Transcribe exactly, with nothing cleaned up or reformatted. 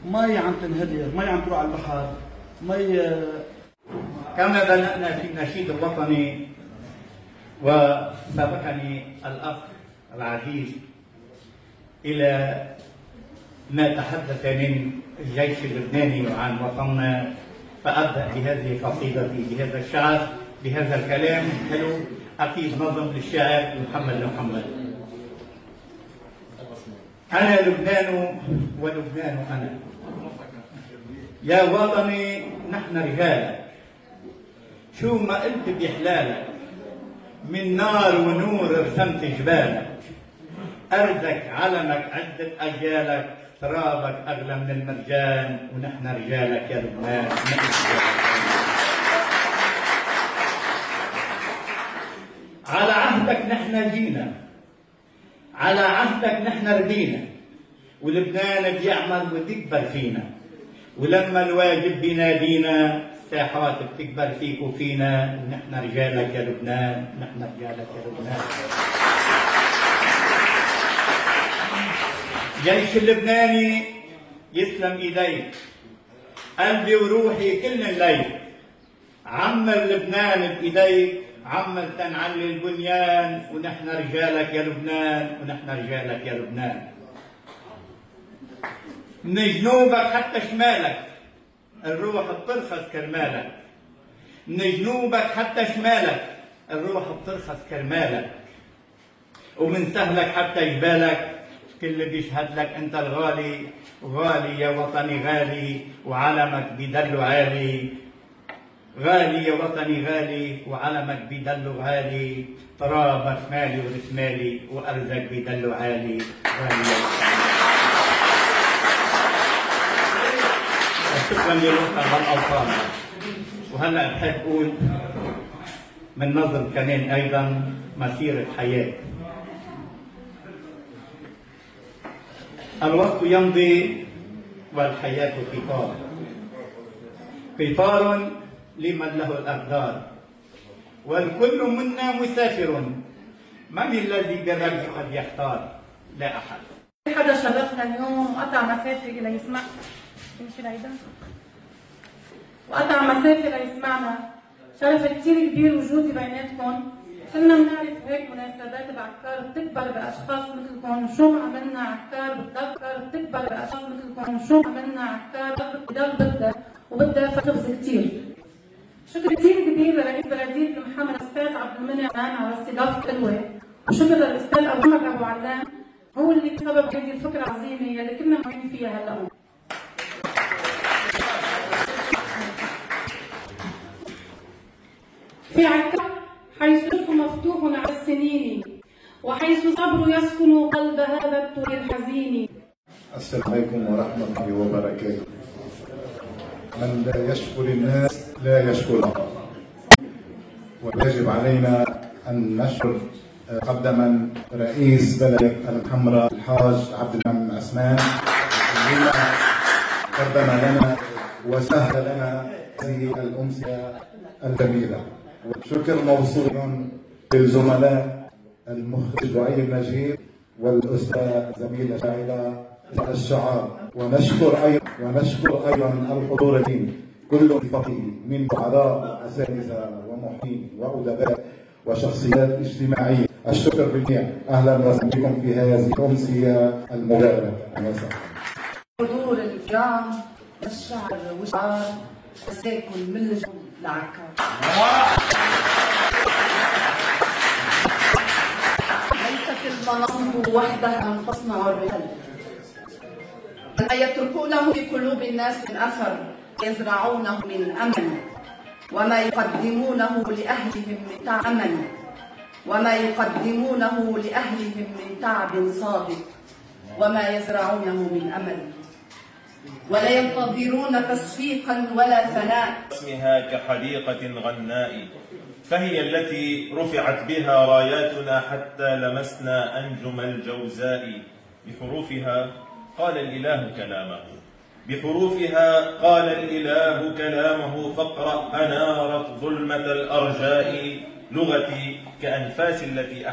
مي عم تنهدر، مي عم تروح على البحر، مي. كما بدأنا في النشيد الوطني وسبقني الأخ العزيز إلى ما تحدث من الجيش اللبناني وعن وطننا، فأبدأ بهذه قصيدتي بهذا الشعر بهذا الكلام الحلو، أكيد نظم للشاعر محمد محمد. أنا لبنان ولبنان أنا، يا وطني نحن رجالك، شو ما قلت بحلالك، من نار ونور رسمت جبالك، أرزك علمك عدة أجيالك، ترابك أغلى من المرجان، ونحن رجالك يا لبنان. على عهدك نحن جينا، على عهدك نحن ردينا، ولبنان بيعمر وتكبر فينا، ولما الواجب بينادينا الساحات بتكبر فيك وفينا، ونحن رجالك يا لبنان، نحن رجالك يا لبنان. جيش اللبناني يسلم ايديك، قلبي وروحي كل الليل، عمر لبنان بايديك، عمر تنعلي البنيان، ونحن رجالك يا لبنان، ونحن رجالك يا لبنان. من جنوبك حتى شمالك الروح بترخص كرمالك، من جنوبك حتى شمالك الروح بترخص كرمالك، ومن سهلك حتى جبالك كل بيشهد لك انت الغالي، غالي يا وطني غالي، وعلمك بيدلو عالي، غالي يا وطني غالي، وعلمك بيدلو عالي، ترابك مالي ورسمالي، وارزك بيدلو عالي، غالي يا وطني. شكرا للوطن والاوطان. وهلا بحب اقول من نظم كمان ايضا مسيره حياه. الوقت يمضي والحياه قطار، قطار لمن له الاقدار، والكل منا مسافر، من الذي بالرجل قد يختار؟ لا احد. حدا شرفنا اليوم وقطع مسافه ليسمع يمشي لعيدا وقطع مسافه ليسمعنا، شرف كثير كبير وجودي بيناتكم. كنا بنعرف هيك مناسبات بعكار بتكبر باشخاص مثلكم، شو ما عملنا عكار بتضل بتكبر باشخاص مثلكم، شو ما عملنا عكار بتضل بدها وبدها خبز كثير. شكر كثير كبير لرئيس بلديه محمد الاستاذ عبد المنعم على استضافه القلوه، وشكر للاستاذ ابو محمد ابو علام هو اللي سبب هذه الفكره العظيمه يلي كنا معين فيها هلا. في عكار حيث الرزق مفتوح على السنين، وحيث الصبر يسكن قلب هذا الطريق الحزين. السلام عليكم ورحمة الله وبركاته. من لا يشكر الناس لا يشكر الله، ويجب علينا أن نشكر مقدما رئيس بلدية الحمراء الحاج عبد المنعم عثمان، الذي قدم لنا وسهل لنا هذه الأمسية الجميلة. والشكر موصول للزملاء المخرج وعي النجيب والاستاذ زميله شاعله الشعار، ونشكر ايضا ونشكر ايضا الحضورين كل فقيه من شعراء واساتذه ومحيين وادباء وشخصيات اجتماعيه. الشكر بالجميع. اهلا وسهلا بكم في هذه الامسيه المباركه. حضور الكرام الشعر والشعار تساكن من الجنوب لعكار. ليست المناصب وحدها ان تصنع الرجال، ما يتركونه في قلوب الناس من اثر يزرعونه من امل، وما يقدمونه لاهلهم من تعب امل، وما يقدمونه لاهلهم من تعب صادق، وما يزرعونه من امل، ولا ينتظرون تصفيقا ولا ثناء. اسمها كحديقة غناء، فهي التي رفعت بها راياتنا حتى لمسنا أنجم الجوزاء. بحروفها قال الإله كلامه، بحروفها قال الإله كلامه، فاقرأ أنارت ظلمة الأرجاء، لغتي كأنفاس التي